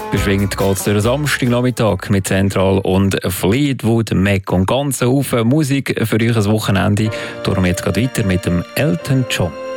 Beschwingt geht es durch Samstagnachmittag mit Central und Fleetwood Mac und ganzen Haufen Musik für euch ein Wochenende. Darum jetzt geht weiter mit dem Elton John.